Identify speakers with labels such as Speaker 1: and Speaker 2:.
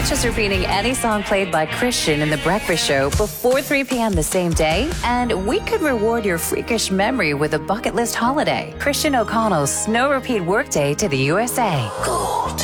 Speaker 1: much as repeating any song played by Christian in The Breakfast Show before 3 p.m. the same day, and we could reward your freakish memory with a bucket list holiday. Christian O'Connell's Snow Repeat Workday to the USA.
Speaker 2: Gold.